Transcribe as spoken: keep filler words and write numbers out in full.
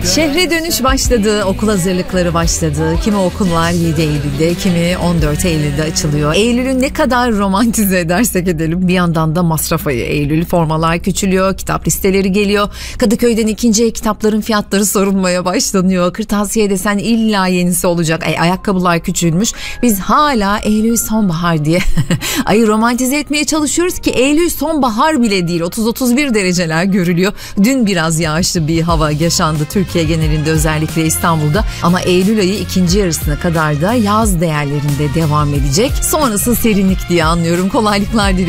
Şehre dönüş başladı, okul hazırlıkları başladı. Kimi okullar yedi Eylül'de, kimi on dört Eylül'de açılıyor. Eylül'ü ne kadar romantize edersek edelim, bir yandan da masraf ayı Eylül. Formalar küçülüyor, kitap listeleri geliyor. Kadıköy'den ikinci el kitapların fiyatları sorulmaya başlanıyor. Kırtasiye desen illa yenisi olacak. Ay, ayakkabılar küçülmüş. Biz hala Eylül sonbahar diye ayı romantize etmeye çalışıyoruz ki Eylül sonbahar bile değil. otuz otuz bir dereceler görülüyor. Dün biraz yağışlı bir hava yaşandı Türkiye genelinde, özellikle İstanbul'da. Ama Eylül ayı ikinci yarısına kadar da yaz değerlerinde devam edecek. Sonrası serinlik diye anlıyorum. Kolaylıklar diliyorum.